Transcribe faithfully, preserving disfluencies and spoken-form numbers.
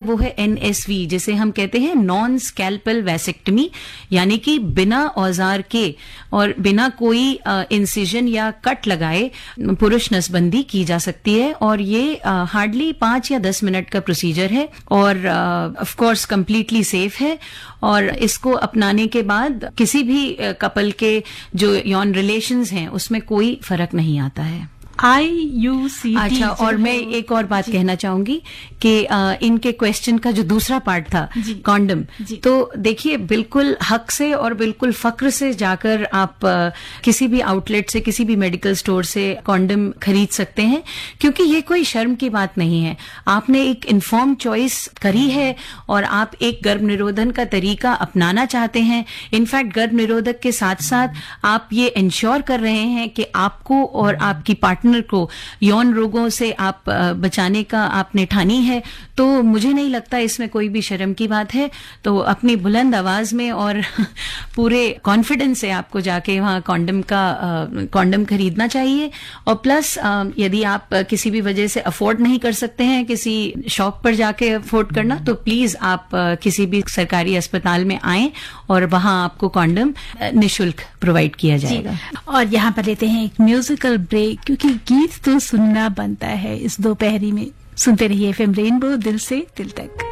वो है N S V, जिसे हम कहते हैं नॉन स्कैल्पल वैसेक्टमी, यानी कि बिना औजार के और बिना कोई इंसिजन या कट लगाए पुरुष नसबंदी की जा सकती है। और ये हार्डली पांच या दस मिनट का प्रोसीजर है और ऑफ कोर्स कंप्लीटली सेफ है। और इसको अपनाने के बाद किसी भी कपल के जो यौन रिलेशंस हैं उसमें कोई फर्क नहीं आता है। आई यू सी टी। अच्छा, और मैं एक और बात कहना चाहूंगी कि आ, इनके क्वेश्चन का जो दूसरा पार्ट था कॉन्डम, तो देखिए बिल्कुल हक से और बिल्कुल फक्र से जाकर आप आ, किसी भी आउटलेट से, किसी भी मेडिकल स्टोर से कॉन्डम खरीद सकते हैं, क्योंकि ये कोई शर्म की बात नहीं है। आपने एक इन्फॉर्म चॉइस करी है और आप एक गर्भ निरोधन का तरीका अपनाना चाहते हैं। इनफैक्ट गर्भ निरोधक के साथ साथ आप ये इंश्योर कर रहे हैं कि आपको और आपकी पार्टनर को यौन रोगों से आप बचाने का आपने ठानी है, तो मुझे नहीं लगता इसमें कोई भी शर्म की बात है। तो अपनी बुलंद आवाज में और पूरे कॉन्फिडेंस से आपको जाके वहां कॉन्डम का कॉन्डम खरीदना चाहिए। और प्लस यदि आप किसी भी वजह से अफोर्ड नहीं कर सकते हैं किसी शॉप पर जाके अफोर्ड करना, तो प्लीज आप किसी भी सरकारी अस्पताल में आएं और वहां आपको कॉन्डम निःशुल्क प्रोवाइड किया जाएगा। और यहाँ पर लेते हैं एक म्यूजिकल ब्रेक, क्योंकि गीत तो सुनना बनता है इस दोपहरी में। सुनते रहिए एफ एम रेनबो, दिल से दिल तक।